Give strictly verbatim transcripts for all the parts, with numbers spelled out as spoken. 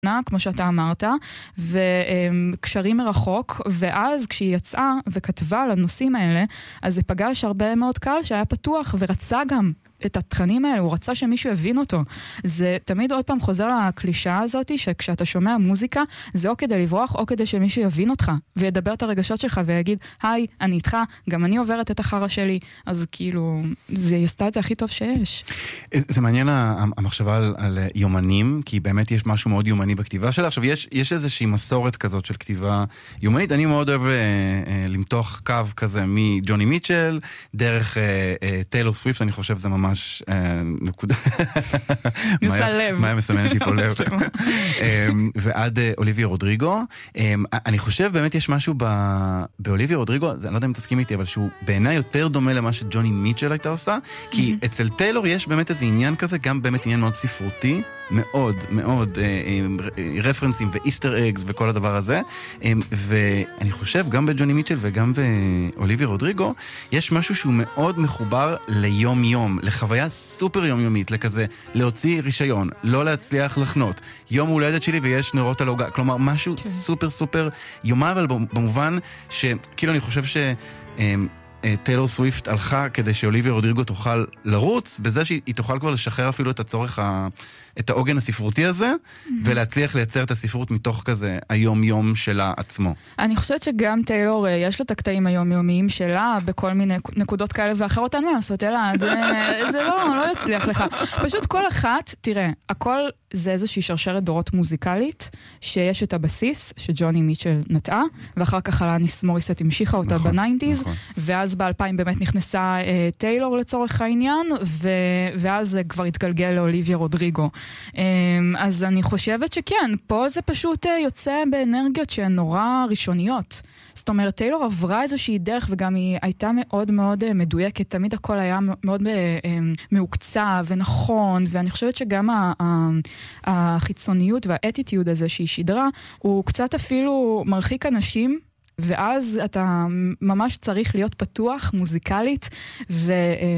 כמו שאתה אמרת, וקשרים מרחוק, ואז כשהיא יצאה וכתבה על הנושאים האלה, אז זה פגש הרבה מאוד קהל שהיה פתוח ורצה גם את התכנים האלה, הוא רצה שמישהו יבין אותו. זה תמיד עוד פעם חוזר לקלישה הזאת, שכשאתה שומע מוזיקה, זה או כדי לברוח, או כדי שמישהו יבין אותך, וידבר את הרגשות שלך, ויגיד, היי, אני איתך, גם אני עוברת את החרה שלי, אז כאילו, זה יסתה את זה הכי טוב שיש. זה מעניין המחשבה על, על יומנים, כי באמת יש משהו מאוד יומני בכתיבה שלה. עכשיו, יש, יש איזושהי מסורת כזאת של כתיבה יומנית, אני מאוד אוהב אה, אה, למתוח קו כזה מג'וני מיטשל, דרך אה, אה, טיילור סוויפט, אני חושב זה ממש ממש נקודה. נסע לב. מה מסמנת לי פה לב. ועד אוליביה רודריגו. אני חושב באמת יש משהו באוליביה רודריגו, אני לא יודע אם תסכים איתי, אבל שהוא בעיניי יותר דומה למה שג'וני מיטשל הייתה עושה, כי אצל טיילור יש באמת איזה עניין כזה, גם באמת עניין מאוד ספרותי, מאוד, מאוד רפרנסים ואיסטר אגס וכל הדבר הזה, ואני חושב גם בג'וני מיטשל וגם באוליביה רודריגו, יש משהו שהוא מאוד מחובר ליום יום, לחוויה סופר יומיומית, לכזה להוציא רישיון, לא להצליח לחנות, יום הולדת שלי ויש נרות על הוגה, כלומר משהו סופר סופר יומה, אבל במובן שכאילו אני חושב ש... טיילור סוויפט הלכה כדי שאוליביה רודריגו תוכל לרוץ, בזה שהיא תוכל כבר לשחרר אפילו את הצורך, ה... את העוגן הספרותי הזה, mm-hmm. ולהצליח לייצר את הספרות מתוך כזה היום-יום שלה עצמו. אני חושבת שגם טיילור, יש לה את הקטעים היום-יומיים שלה, בכל מיני נקודות כאלה ואחרות, אין מה לעשות, אלא, זה, זה לא, לא יצליח לך. פשוט כל אחת, תראה, הכל זה איזושהי שרשרת דורות מוזיקלית, שיש את הבסיס, שג'וני מיטשל נטעה, ואחר כך אלניס מוריסט המשיכה אותה נכון, בניינטיז, נכון. ואז ב-אלפיים באמת נכנסה אה, טיילור לצורך העניין, ו- ואז זה כבר התגלגל לאוליביה רודריגו. אה, אז אני חושבת שכן, פה זה פשוט אה, יוצא באנרגיות שהן נורא ראשוניות. זאת אומרת, טיילור עברה איזושהי דרך, וגם היא הייתה מאוד מאוד אה, מדויקת, תמיד הכל היה מאוד אה, אה, מעוקצה ונכון, ואני חושבת שגם ה- ה- החיצוניות והאטיטיוד הזה שהיא שידרה, הוא קצת אפילו מרחיק אנשים, ואז אתה ממש צריך להיות פתוח, מוזיקלית ו-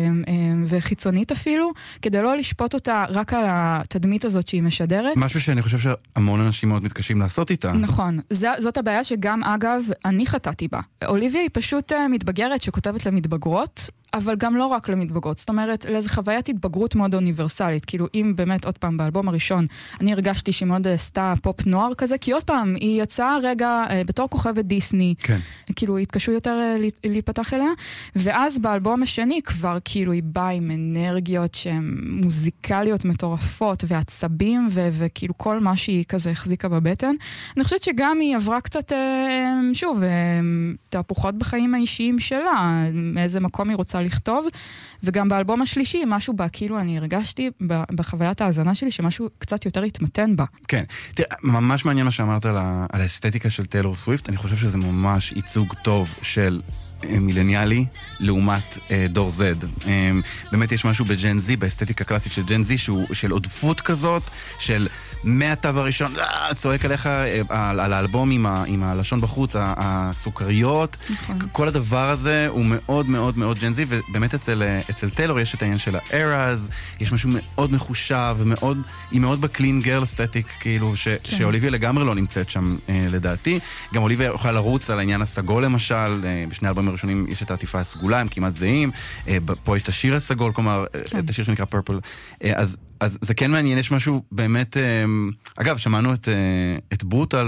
וחיצונית אפילו, כדי לא לשפוט אותה רק על התדמית הזאת שהיא משדרת. משהו שאני חושב שהמון אנשים מאוד מתקשים לעשות איתה. נכון. זאת הבעיה שגם, אגב, אני חטאתי בה. אוליביה היא פשוט מתבגרת שכותבת למתבגרות, אבל גם לא רק למתבגרות. זאת אומרת, לאיזו חוויית התבגרות מאוד אוניברסלית. כאילו, אם באמת, עוד פעם, באלבום הראשון, אני הרגשתי שהיא מאוד עשתה פופ נוער כזה, כי עוד פעם, היא יצאה רגע בתור כוכבת דיסני. כן. כאילו, התקשו יותר להיפתח אליה. ואז באלבום השני כבר, כאילו, היא באה עם אנרגיות שהן מוזיקליות מטורפות, ועצבים, ו- וכאילו, כל מה שהיא כזה החזיקה בבטן. אני חושבת שגם היא עברה קצת, שוב, תהפוכות בחיים האישיים שלה, מאיזה מקום היא רוצה לכתוב, וגם באלבום השלישי, משהו בה, כאילו אני הרגשתי בחוויית ההאזנה שלי, שמשהו קצת יותר התמתן בה. כן, תראה, ממש מעניין מה שאמרת על, ה- על האסתטיקה של טיילור סוויפט, אני חושב שזה ממש ייצוג טוב של מילניאלי לעומת אה, דור זד. אה, באמת יש משהו בג'ן זי, באסתטיקה קלאסית של ג'ן זי, שהוא של עודפות כזאת, של מהתו הראשון, אה, צועק עליך אה, על, על האלבום עם, ה, עם הלשון בחוץ, הסוכריות, נכון. כל הדבר הזה הוא מאוד מאוד מאוד ג'ן זי, ובאמת אצל, אצל טיילור יש את העניין של הארז, יש משהו מאוד מחושב, ומאוד, היא מאוד בקלין גרל אסתטיק, כאילו, ש, כן. שאוליביה לגמרי לא נמצאת שם אה, לדעתי. גם אוליביה יכולה לרוץ על העניין הסגול למשל, אה, בשני אלבומים הראשונים יש את העטיפה הסגולה, הם כמעט זהים, אה, פה יש את השיר הסגול, כלומר, כן. את השיר שנקרא פרפל, אה, אז אז זה כן מעניין, יש משהו באמת, אגב, שמענו את, את ברוטל,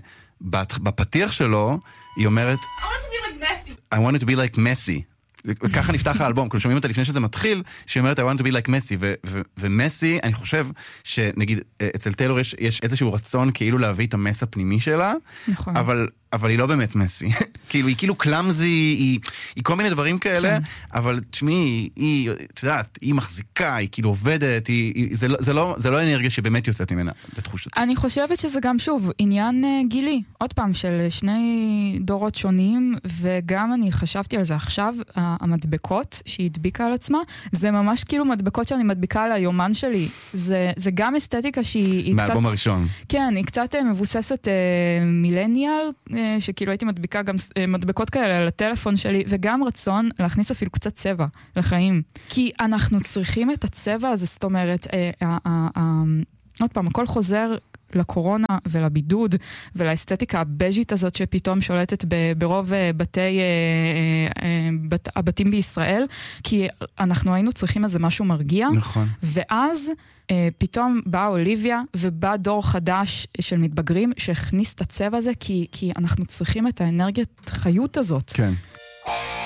ובפתיח שלו, היא אומרת, I want to be like Messi. I want to be like Messi. וככה נפתח האלבום, כאילו שומעים אותה לפני שזה מתחיל, שהיא אומרת, I want to be like Messi, ו- ו- ומסי, אני חושב שנגיד, אצל טיילור יש, יש איזשהו רצון כאילו להביא את המס הפנימי שלה, נכון. אבל, אבל היא לא באמת מסי. כאילו, היא כאילו קלאמזי, היא, היא כל מיני דברים כאלה, כן. אבל תשמעי, היא, את יודעת, היא מחזיקה, היא כאילו עובדת, היא, היא, זה, זה, לא, זה לא אנרגיה שבאמת יוצאת ממנה, לתחושתי. אני חושבת שזה גם שוב, עניין uh, גילי, עוד פעם, של שני דורות שונים, וגם אני חשבתי על זה עכשיו, המדבקות שהיא הדביקה על עצמה, זה ממש כאילו מדבקות שאני מדביקה על היומן שלי. זה, זה גם אסתטיקה שהיא מהאלבום קצת... הראשון. כן, היא קצת מבוססת אה, מילניאל, אה, שכאילו הייתי מדביקה גם אה, מדבקות כאלה על הטלפון שלי, וגם רצון להכניס אפילו קצת צבע לחיים. כי אנחנו צריכים את הצבע הזה, זאת אומרת, אה, אה, אה, אה, עוד פעם, הכל חוזר לקורונה ולבידוד ולאסתטיקה הבז'ית הזאת שפתאום שולטת ברוב בתי, בת, הבתים בישראל, כי אנחנו היינו צריכים איזה משהו מרגיע. נכון. ואז פתאום באה אוליביה ובא דור חדש של מתבגרים שהכניס את הצבע הזה, כי, כי אנחנו צריכים את האנרגיית חיות הזאת. כן.